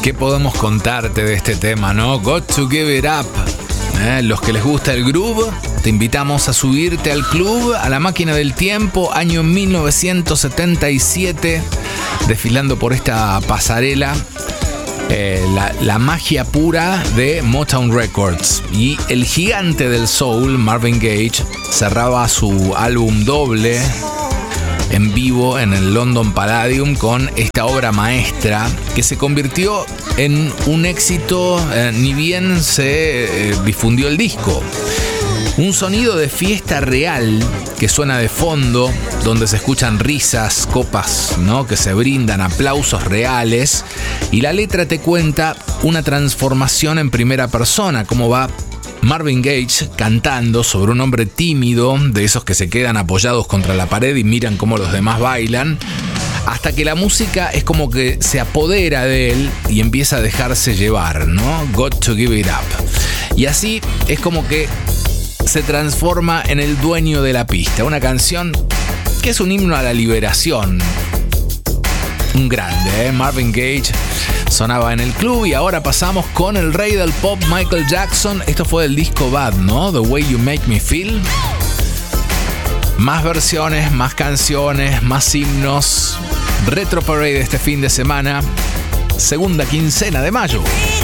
¿Qué podemos contarte de este tema, no? Got to Give It Up. Los que les gusta el groove, te invitamos a subirte al club, a la máquina del tiempo, año 1977, desfilando por esta pasarela. La magia pura de Motown Records. Y el gigante del soul, Marvin Gaye, cerraba su álbum doble en vivo en el London Palladium con esta obra maestra que se convirtió en un éxito ni bien se difundió el disco. Un sonido de fiesta real que suena de fondo, donde se escuchan risas, copas, ¿no?, que se brindan, aplausos reales, y la letra te cuenta una transformación en primera persona, cómo va Marvin Gaye cantando sobre un hombre tímido, de esos que se quedan apoyados contra la pared y miran cómo los demás bailan, hasta que la música es como que se apodera de él y empieza a dejarse llevar, ¿no? Got to Give It Up. Y así es como que se transforma en el dueño de la pista. Una canción que es un himno a la liberación. Un grande, Marvin Gaye sonaba en el club. Y ahora pasamos con el rey del pop, Michael Jackson. Esto fue del disco Bad, ¿no? The Way You Make Me Feel. Más versiones, más canciones, más himnos. Retro Parade este fin de semana. Segunda quincena de mayo.